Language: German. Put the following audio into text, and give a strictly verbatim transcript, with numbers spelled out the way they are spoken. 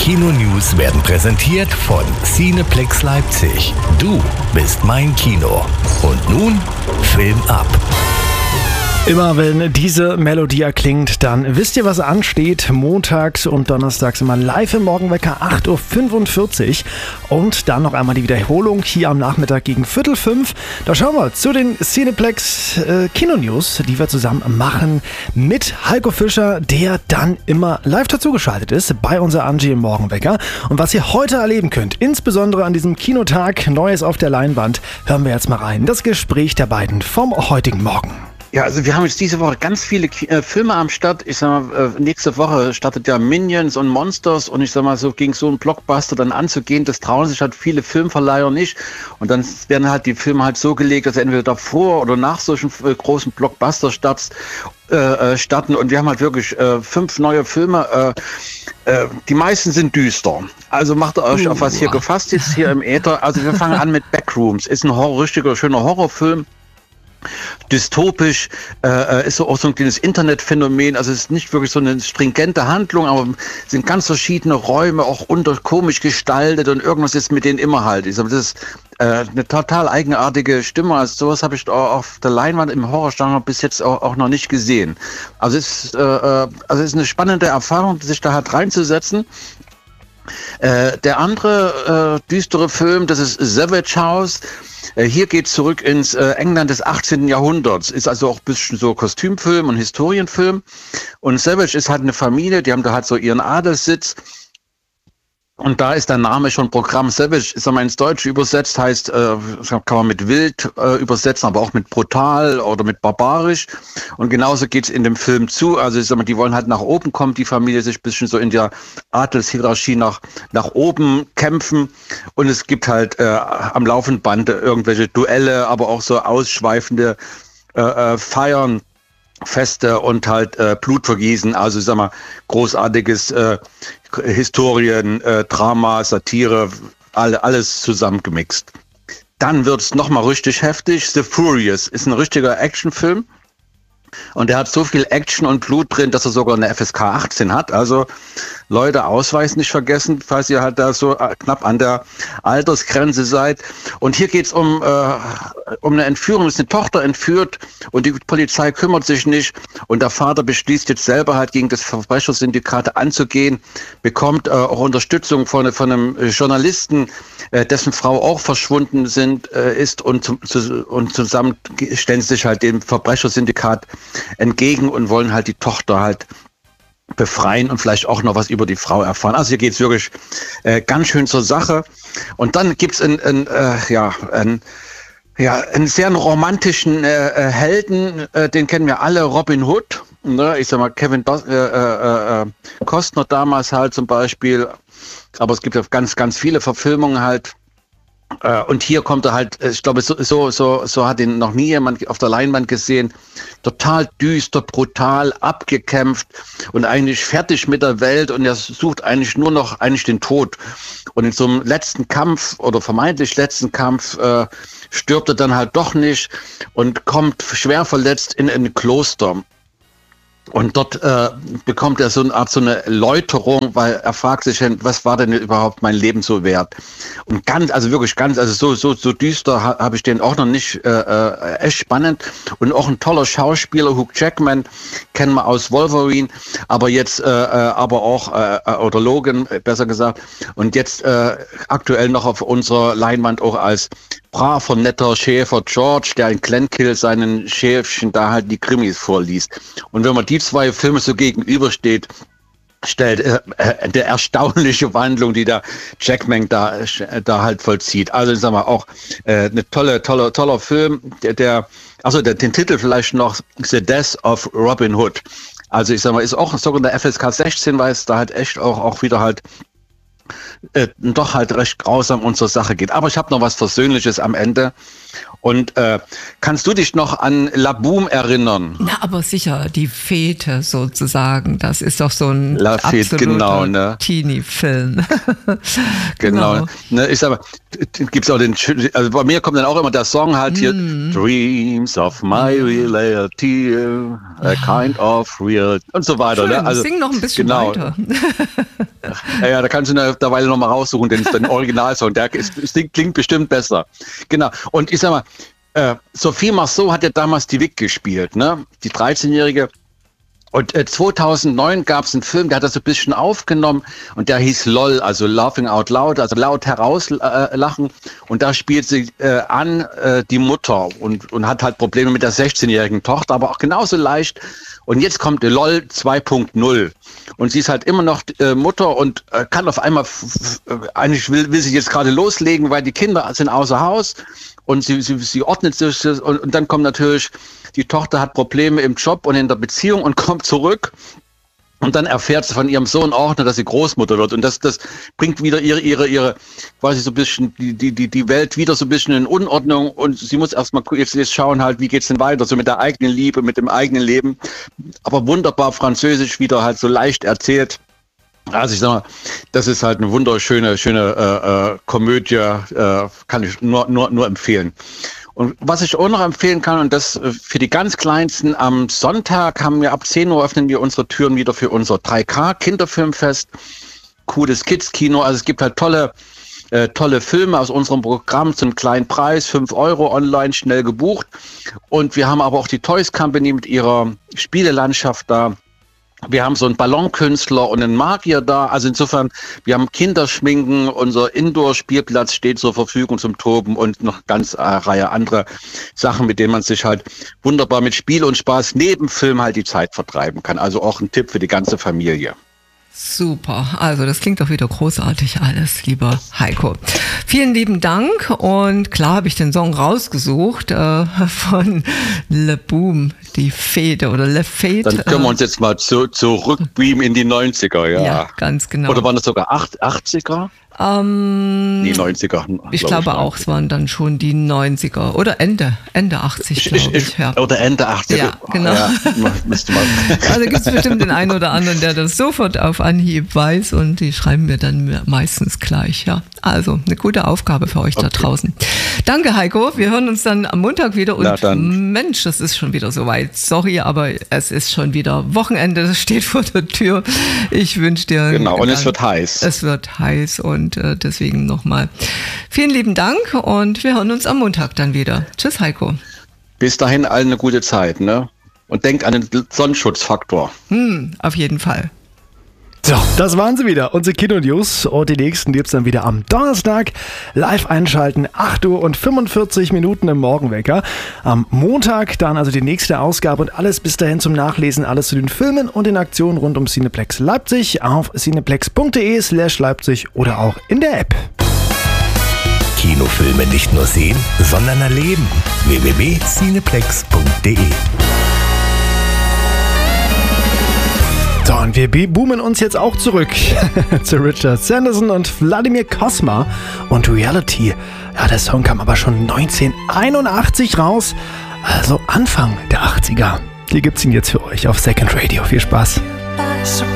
Kino-News werden präsentiert von Cineplex Leipzig. Du bist mein Kino. Und nun Film ab. Immer wenn diese Melodie erklingt, dann wisst ihr, was ansteht. Montags und donnerstags immer live im Morgenwecker acht Uhr fünfundvierzig und dann noch einmal die Wiederholung hier am Nachmittag gegen Viertel fünf. Da schauen wir zu den Cineplex äh, Kino-News, die wir zusammen machen mit Heiko Fischer, der dann immer live dazugeschaltet ist bei unser Angie im Morgenwecker. Und was ihr heute erleben könnt, insbesondere an diesem Kinotag, Neues auf der Leinwand, hören wir jetzt mal rein. Das Gespräch der beiden vom heutigen Morgen. Ja, also wir haben jetzt diese Woche ganz viele äh, Filme am Start. Ich sag mal, äh, nächste Woche startet ja Minions und Monsters und ich sag mal, so gegen so einen Blockbuster dann anzugehen, das trauen sich halt viele Filmverleiher nicht. Und dann werden halt die Filme halt so gelegt, dass sie entweder davor oder nach solchen äh, großen Blockbuster-Starts äh, starten. Und wir haben halt wirklich äh, fünf neue Filme. Äh, äh, die meisten sind düster. Also macht ihr euch uh, auf was hier gefasst jetzt hier im Äther. Also wir fangen an mit Backrooms. Ist ein Horror, richtiger, schöner Horrorfilm. Dystopisch, äh, ist so auch so ein kleines Internetphänomen, also es ist nicht wirklich so eine stringente Handlung, aber es sind ganz verschiedene Räume, auch unter komisch gestaltet und irgendwas ist mit denen immer halt. Das ist äh, eine total eigenartige Stimme, also sowas habe ich auch auf der Leinwand im Horrorgenre bis jetzt auch, auch noch nicht gesehen. Also es ist, äh, also es ist eine spannende Erfahrung, sich da halt reinzusetzen. Äh, der andere äh, düstere Film, das ist Savage House. Äh, hier geht zurück ins äh, England des achtzehnten Jahrhunderts. Ist also auch ein bisschen so Kostümfilm und Historienfilm. Und Savage ist halt eine Familie, die haben da halt so ihren Adelssitz. Und da ist der Name schon Programm. Savage, ist einmal ins Deutsche übersetzt, heißt, äh, kann man mit wild äh, übersetzen, aber auch mit brutal oder mit barbarisch. Und genauso geht's in dem Film zu. Also ich sag mal, die wollen halt nach oben kommen, die Familie sich ein bisschen so in der Adelshierarchie nach, nach oben kämpfen. Und es gibt halt äh, am laufenden Band irgendwelche Duelle, aber auch so ausschweifende äh, äh, Feiern. Feste und halt äh, Blutvergießen, also ich sag mal, großartiges äh, Historien, äh, Drama, Satire, alle, alles zusammengemixt. Dann wird's nochmal richtig heftig. The Furious ist ein richtiger Actionfilm und der hat so viel Action und Blut drin, dass er sogar eine F S K achtzehn hat. Also Leute, Ausweis nicht vergessen, falls ihr halt da so knapp an der Altersgrenze seid. Und hier geht's um äh, um eine Entführung. Es ist eine Tochter entführt und die Polizei kümmert sich nicht. Und der Vater beschließt jetzt selber halt gegen das Verbrechersyndikat anzugehen, bekommt äh, auch Unterstützung von, von einem Journalisten, äh, dessen Frau auch verschwunden sind, äh, ist und, zu, zu, und zusammen stellen sie sich halt dem Verbrechersyndikat entgegen und wollen halt die Tochter halt befreien und vielleicht auch noch was über die Frau erfahren. Also hier geht's wirklich äh, ganz schön zur Sache. Und dann gibt's ein, ein, äh, ja, ein, ja, einen sehr romantischen äh, Helden, äh, den kennen wir alle, Robin Hood. Ne? Ich sag mal, Kevin Dos- äh, äh, äh, Costner damals halt zum Beispiel. Aber es gibt ja ganz, ganz viele Verfilmungen halt. Und hier kommt er halt, ich glaube, so, so, so, so hat ihn noch nie jemand auf der Leinwand gesehen. Total düster, brutal, abgekämpft und eigentlich fertig mit der Welt und er sucht eigentlich nur noch eigentlich den Tod. Und in so einem letzten Kampf oder vermeintlich letzten Kampf äh, stirbt er dann halt doch nicht und kommt schwer verletzt in ein Kloster. Und dort äh, bekommt er so eine Art so eine Läuterung, weil er fragt sich, was war denn überhaupt mein Leben so wert? Und ganz, also wirklich ganz, also so so so düster ha, habe ich den auch noch nicht, äh, äh, echt spannend und auch ein toller Schauspieler, Hugh Jackman, kennen wir aus Wolverine, aber jetzt, äh, äh, aber auch äh, oder Logan, besser gesagt, und jetzt äh, aktuell noch auf unserer Leinwand auch als braver, netter Schäfer George, der in Glenkill seinen Schäfchen da halt die Krimis vorliest. Und wenn man die zwei Filme so gegenübersteht, stellt äh, äh, der erstaunliche Wandlung, die der Jackman da, äh, da halt vollzieht. Also ich sag mal auch äh, eine tolle, tolle, toller Film, der, der also der, den Titel vielleicht noch The Death of Robin Hood. Also ich sag mal, ist auch sogar in der F S K sechzehn, weil es da halt echt auch, auch wieder halt Äh, doch halt recht grausam und zur Sache geht. Aber ich habe noch was Versöhnliches am Ende. Und äh, kannst du dich noch an La Boom erinnern? Na, aber sicher, die Fete sozusagen. Das ist doch so ein La Fete, genau, ne? Teenie-Film. Genau. genau. Ne, ich sag mal, gibt's auch den, also bei mir kommt dann auch immer der Song halt hier, mm. Dreams of my reality, a kind of real und so weiter. Schön, Ne? Also, sing noch ein bisschen genau. weiter. Ja, ja, da kannst du eine Weile noch mal raussuchen, den, den Originalsong, der ist, ist, klingt bestimmt besser. Genau. Und ich sag mal, äh, Sophie Marceau hat ja damals die Vic gespielt, ne? Die dreizehnjährige. Und äh, zweitausendneun gab es einen Film, der hat das so ein bisschen aufgenommen und der hieß LOL, also Laughing Out Loud, also laut herauslachen. Äh, und da spielt sie äh, an äh, die Mutter und, und hat halt Probleme mit der sechzehnjährigen Tochter, aber auch genauso leicht. Und jetzt kommt LOL zwei Punkt null und sie ist halt immer noch äh, Mutter und äh, kann auf einmal, f- f- eigentlich will, will sie jetzt gerade loslegen, weil die Kinder sind außer Haus. Und sie, sie, sie ordnet sich das und, und dann kommt natürlich, die Tochter hat Probleme im Job und in der Beziehung und kommt zurück. Und dann erfährt sie von ihrem Sohn auch noch, dass sie Großmutter wird. Und das, das bringt wieder ihre, ihre, ihre, quasi so ein bisschen, die, die, die, die Welt wieder so ein bisschen in Unordnung. Und sie muss erstmal jetzt, jetzt schauen halt, wie geht's denn weiter? So mit der eigenen Liebe, mit dem eigenen Leben. Aber wunderbar französisch wieder halt so leicht erzählt. Also ich sag mal, das ist halt eine wunderschöne, schöne äh, äh, Komödie, äh, kann ich nur, nur, nur empfehlen. Und was ich auch noch empfehlen kann, und das äh, für die ganz Kleinsten, am Sonntag haben wir ab zehn Uhr öffnen wir unsere Türen wieder für unser drei K Kinderfilmfest, cooles Kids-Kino. Also es gibt halt tolle, äh, tolle Filme aus unserem Programm zum kleinen Preis, fünf Euro online, schnell gebucht. Und wir haben aber auch die Toys Company mit ihrer Spielelandschaft da. Wir haben so einen Ballonkünstler und einen Magier da. Also insofern, wir haben Kinderschminken, unser Indoor-Spielplatz steht zur Verfügung zum Toben und noch ganz eine Reihe andere Sachen, mit denen man sich halt wunderbar mit Spiel und Spaß neben Film halt die Zeit vertreiben kann. Also auch ein Tipp für die ganze Familie. Super, also das klingt doch wieder großartig alles, lieber Heiko. Vielen lieben Dank und klar habe ich den Song rausgesucht äh, von Le Boom, die Fete oder Le Fete. Dann können wir uns jetzt mal zu, zurückbeamen in die neunziger, ja. Ja, ganz genau. Oder waren das sogar achtziger? Ähm, die neunziger. Ich glaube ich auch, es waren dann schon die neunziger oder Ende, Ende achtzig, glaube ich. ich ja. Oder Ende achtziger. Ja, genau. Ja, müsste man. Also gibt es bestimmt den einen oder anderen, der das sofort auf Anhieb weiß und die schreiben mir dann meistens gleich. Ja, also eine gute Aufgabe für euch okay. da draußen. Danke, Heiko. Wir hören uns dann am Montag wieder und Na, dann. Mensch, es ist schon wieder soweit. Sorry, aber es ist schon wieder Wochenende, es steht vor der Tür. Ich wünsche dir... Genau, und es wird heiß. Es wird heiß und Und deswegen nochmal vielen lieben Dank und wir hören uns am Montag dann wieder. Tschüss, Heiko. Bis dahin allen eine gute Zeit, ne? Und denk an den Sonnenschutzfaktor. Hm, auf jeden Fall. So, das waren sie wieder, unsere Kino-News. Und die nächsten gibt es dann wieder am Donnerstag. Live einschalten, acht Uhr und fünfundvierzig Minuten im Morgenwecker. Am Montag dann also die nächste Ausgabe und alles bis dahin zum Nachlesen, alles zu den Filmen und den Aktionen rund um Cineplex Leipzig auf cineplex.de slash Leipzig oder auch in der App. Kinofilme nicht nur sehen, sondern erleben. w w w punkt cineplex punkt de So, und wir boomen uns jetzt auch zurück zu Richard Sanderson und Wladimir Cosma und Reality. Ja, der Song kam aber schon neunzehnhunderteinundachtzig raus, also Anfang der achtziger. Hier gibt's ihn jetzt für euch auf Second Radio. Viel Spaß.